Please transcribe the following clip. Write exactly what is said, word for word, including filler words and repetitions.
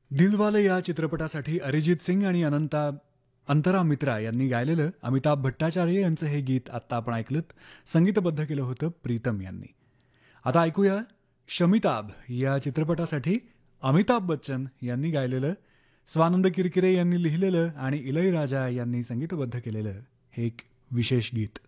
दिलवाले या चित्रपटासाठी अरिजित सिंग आणि अनंता अंतरा मित्रा यांनी गायलेलं अमिताभ भट्टाचार्य यांचं हे गीत आत्ता आपण ऐकलत. संगीतबद्ध केलं होतं प्रीतम यांनी. आता ऐकूया शमिताभ या चित्रपटासाठी अमिताभ बच्चन यांनी गायलेलं, स्वानंद किरकिरे यांनी लिहिलेलं आणि इलयराजा यांनी संगीतबद्ध केलेलं हे एक विशेष गीत.